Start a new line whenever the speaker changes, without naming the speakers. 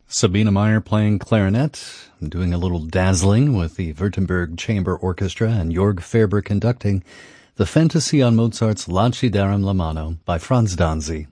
Sabina Meyer playing clarinet, doing a little dazzling with the Württemberg Chamber Orchestra, and Jörg Ferber conducting the Fantasy on Mozart's Lancidarum Lamano by Franz Danzi.